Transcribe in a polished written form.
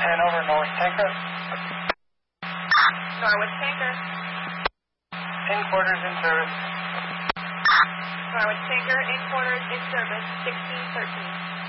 Hanover, Norwich Tanker. Norwich Tanker. In quarters in service. Norwich Tanker, in quarters in service, 1613.